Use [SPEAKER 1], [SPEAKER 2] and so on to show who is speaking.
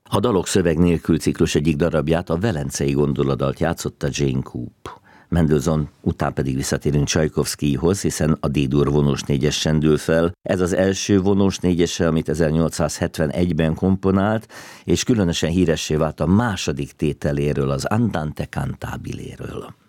[SPEAKER 1] A dalok szöveg nélkül ciklus egyik darabját, a Velencei Gondoladalt játszotta Jane Coop. Mendelssohn után pedig visszatérünk Csajkovszkijhoz, hiszen a D-dur vonós négyesen dől fel. Ez az első vonós négyese, amit 1871-ben komponált, és különösen híressé vált a második tételéről, az Andante cantabiléről.